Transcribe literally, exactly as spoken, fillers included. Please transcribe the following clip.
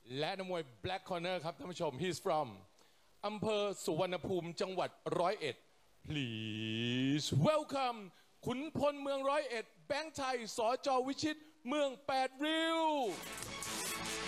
และนักมวย Black Corner ครับท่านผู้ชม he's from อำเภอสุวรรณภูมิจังหวัดร้อยเอ็ด please welcome ขุนพลเมืองร้อยเอ็ดแบงค์ไทยสจวิชิตเมืองแปดริ้ว